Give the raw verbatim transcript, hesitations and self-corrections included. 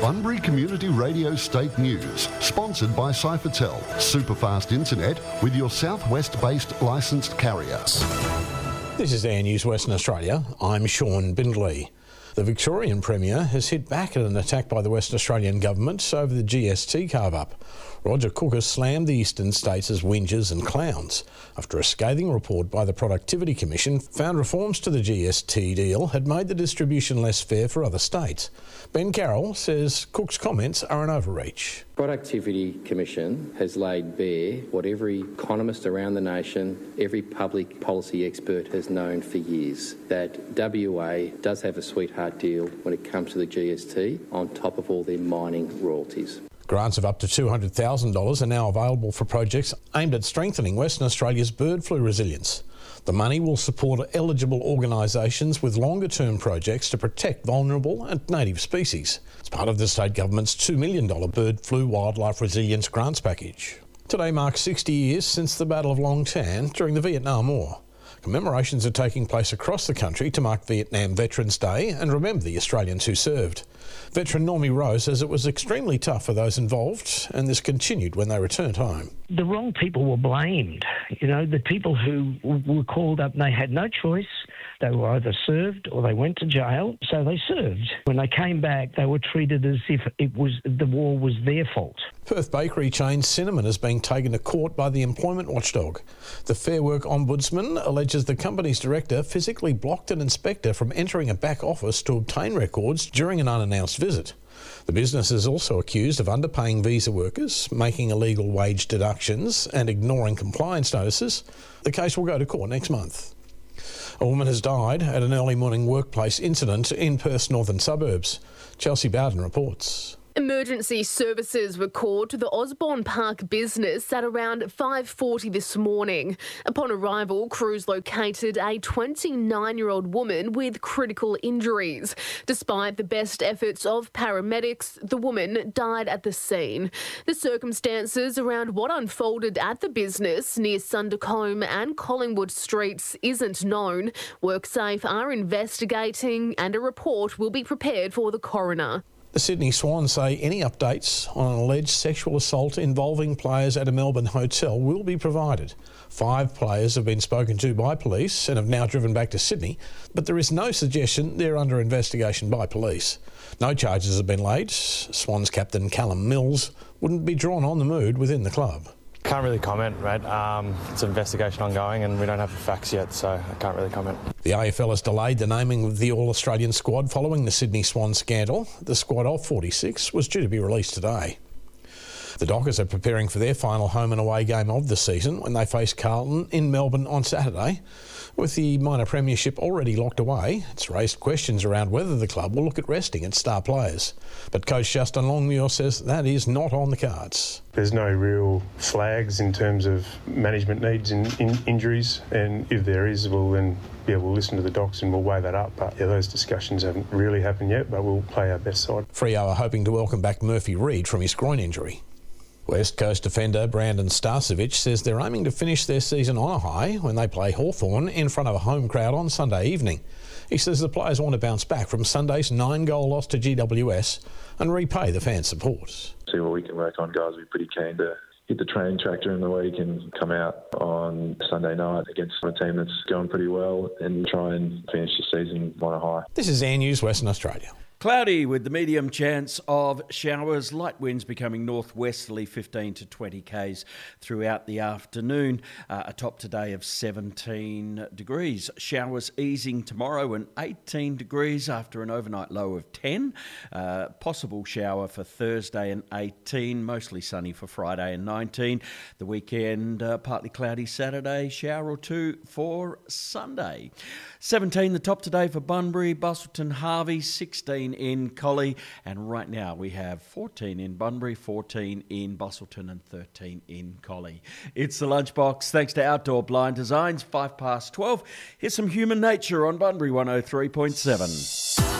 Bunbury Community Radio State News, sponsored by Cyfertel, superfast internet with your southwest-based licensed carrier. This is Air News Western Australia. I'm Sean Bindley. The Victorian Premier has hit back at an attack by the Western Australian government over the G S T carve-up. Roger Cook has slammed the eastern states as whingers and clowns after a scathing report by the Productivity Commission found reforms to the G S T deal had made the distribution less fair for other states. Ben Carroll says Cook's comments are an overreach. Productivity Commission has laid bare what every economist around the nation, every public policy expert has known for years, that W A does have a sweetheart deal when it comes to the G S T, on top of all their mining royalties. Grants of up to two hundred thousand dollars are now available for projects aimed at strengthening Western Australia's bird flu resilience. The money will support eligible organisations with longer-term projects to protect vulnerable and native species. It's part of the state government's two million dollars bird flu wildlife resilience grants package. Today marks sixty years since the Battle of Long Tan during the Vietnam War. Commemorations are taking place across the country to mark Vietnam Veterans Day and remember the Australians who served. Veteran Normie Rowe says it was extremely tough for those involved, and this continued when they returned home. The wrong people were blamed. You know, the people who were called up, and they had no choice. They were either served or they went to jail, so they served. When they came back, they were treated as if it was the war was their fault. Perth bakery chain Cinnamon is being taken to court by the employment watchdog. The Fair Work Ombudsman alleges the company's director physically blocked an inspector from entering a back office to obtain records during an unannounced visit. The business is also accused of underpaying visa workers, making illegal wage deductions and ignoring compliance notices. The case will go to court next month. A woman has died at an early morning workplace incident in Perth's northern suburbs. Chelsea Bowden reports. Emergency services were called to the Osborne Park business at around five forty this morning. Upon arrival, crews located a twenty-nine-year-old woman with critical injuries. Despite the best efforts of paramedics, the woman died at the scene. The circumstances around what unfolded at the business near Sundercombe and Collingwood Streets isn't known. WorkSafe are investigating and a report will be prepared for the coroner. The Sydney Swans say any updates on an alleged sexual assault involving players at a Melbourne hotel will be provided. Five players have been spoken to by police and have now driven back to Sydney, but there is no suggestion they're under investigation by police. No charges have been laid. Swans captain Callum Mills wouldn't be drawn on the mood within the club. Can't really comment, mate. Um, it's an investigation ongoing and we don't have the facts yet, so I can't really comment. The A F L has delayed the naming of the All-Australian squad following the Sydney Swans scandal. The squad of forty-six was due to be released today. The Dockers are preparing for their final home and away game of the season when they face Carlton in Melbourne on Saturday. With the minor premiership already locked away, it's raised questions around whether the club will look at resting its star players. But coach Justin Longmuir says that is not on the cards. There's no real flags in terms of management needs and in injuries, and if there is, we'll then be able to listen to the Docs and we'll weigh that up. But yeah, those discussions haven't really happened yet, but we'll play our best side. Freo are hoping to welcome back Murphy Reid from his groin injury. West Coast defender Brandon Starcevic says they're aiming to finish their season on a high when they play Hawthorn in front of a home crowd on Sunday evening. He says the players want to bounce back from Sunday's nine-goal loss to G W S and repay the fan support. See what we can work on, guys. We're pretty keen to hit the training tractor in the week and come out on Sunday night against a team that's going pretty well and try and finish the season on a high. This is Air News Western Australia. Cloudy with the medium chance of showers, light winds becoming northwesterly fifteen to twenty k's throughout the afternoon. Uh, a top today of seventeen degrees. Showers easing tomorrow and eighteen degrees after an overnight low of ten. Uh, possible shower for Thursday and eighteen, mostly sunny for Friday and nineteen. The weekend uh, partly cloudy Saturday, shower or two for Sunday. seventeen the top today for Bunbury, Busselton, Harvey, sixteen in Collie, and right now we have fourteen in Bunbury, fourteen in Busselton and thirteen in Collie. It's the Lunchbox, thanks to Outdoor Blind Designs, five past twelve. Here's some Human Nature on Bunbury one oh three point seven.